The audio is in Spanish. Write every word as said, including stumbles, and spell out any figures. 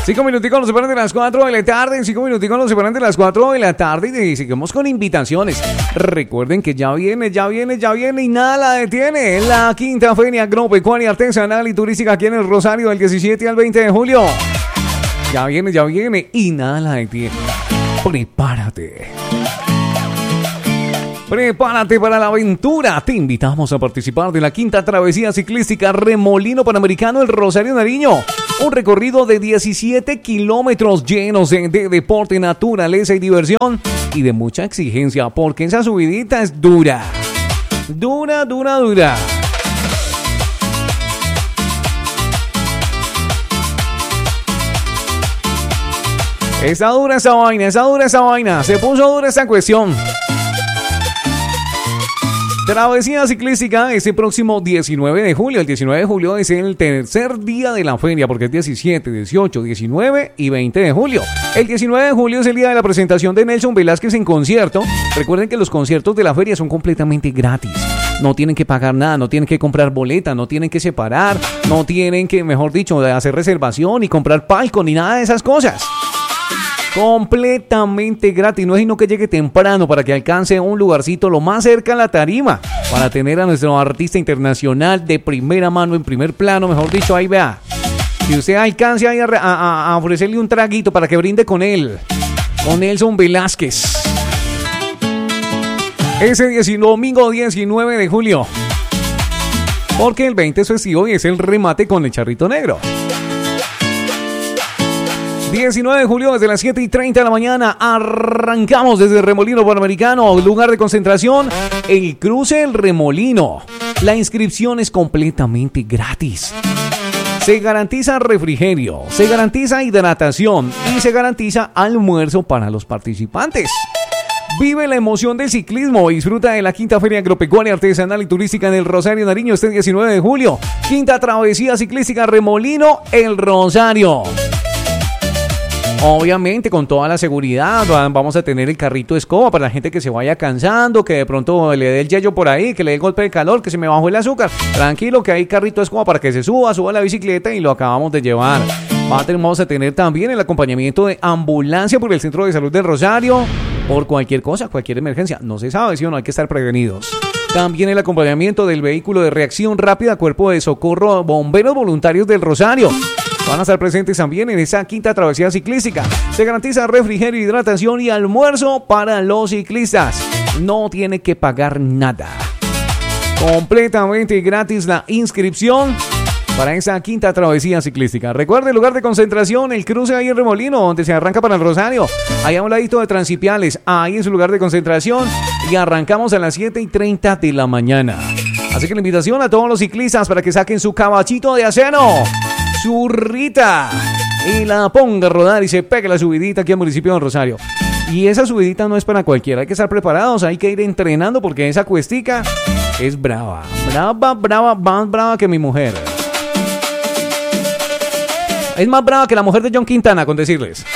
Cinco minuticos nos separan de las cuatro de la tarde. Cinco minuticos nos separan de las cuatro de la tarde. Y seguimos con invitaciones. Recuerden que ya viene, ya viene, ya viene y nada la detiene. La quinta Feria Agropecuaria, Artesanal y Turística aquí en el Rosario del diecisiete al veinte de julio. Ya viene, ya viene y nada la detiene. Prepárate. Prepárate para la aventura. Te invitamos a participar de la quinta travesía ciclística Remolino Panamericano El Rosario Nariño. Un recorrido de diecisiete kilómetros llenos de, de deporte, naturaleza y diversión. Y de mucha exigencia, porque esa subidita es dura. Dura, dura, dura. Está dura esa vaina, está dura esa vaina. Se puso dura esta cuestión. Travesía ciclística este próximo diecinueve de julio. El diecinueve de julio es el tercer día de la feria porque es diecisiete, dieciocho, diecinueve y veinte de julio. El diecinueve de julio es el día de la presentación de Nelson Velázquez en concierto. Recuerden que los conciertos de la feria son completamente gratis. No tienen que pagar nada, no tienen que comprar boleta, no tienen que separar, no tienen que, mejor dicho, hacer reservación y comprar palco ni nada de esas cosas. Completamente gratis, no es sino que llegue temprano para que alcance un lugarcito lo más cerca a la tarima para tener a nuestro artista internacional de primera mano, en primer plano, mejor dicho, ahí vea. Si usted alcance ahí a, a, a ofrecerle un traguito para que brinde con él, con Nelson Velázquez. Ese diecinueve, domingo diecinueve de julio, porque el veinte es festivo y es el remate con el charrito negro. diecinueve de julio desde las siete y treinta de la mañana arrancamos desde Remolino Panamericano, lugar de concentración, el cruce El Remolino. La inscripción es completamente gratis. Se garantiza refrigerio, se garantiza hidratación y se garantiza almuerzo para los participantes. Vive la emoción del ciclismo y disfruta de la quinta Feria Agropecuaria, Artesanal y Turística en el Rosario Nariño este diecinueve de julio. Quinta travesía ciclística Remolino El Rosario. Obviamente con toda la seguridad, vamos a tener el carrito de escoba para la gente que se vaya cansando, que de pronto le dé el yello por ahí, que le dé el golpe de calor, que se me bajó el azúcar. Tranquilo que hay carrito de escoba para que se suba, suba la bicicleta y lo acabamos de llevar. Vamos a tener también el acompañamiento de ambulancia por el Centro de Salud del Rosario, por cualquier cosa, cualquier emergencia. No se sabe si o no, hay que estar prevenidos. También el acompañamiento del vehículo de reacción rápida, Cuerpo de Socorro, Bomberos Voluntarios del Rosario. Van a estar presentes también en esa quinta travesía ciclística. Se garantiza refrigerio, hidratación y almuerzo para los ciclistas. No tiene que pagar nada. Completamente gratis la inscripción para esa quinta travesía ciclística. Recuerde el lugar de concentración, el cruce ahí en Remolino, donde se arranca para el Rosario. Ahí a un ladito de Transipiales, ahí en su lugar de concentración. Y arrancamos a las siete y treinta de la mañana. Así que la invitación a todos los ciclistas para que saquen su caballito de acero, su rita, y la ponga a rodar y se pegue la subidita aquí al municipio de Rosario. Y esa subidita no es para cualquiera, hay que estar preparados, hay que ir entrenando porque esa cuestica es brava, brava, brava, más brava que mi mujer. Es más brava que la mujer de John Quintana, con decirles.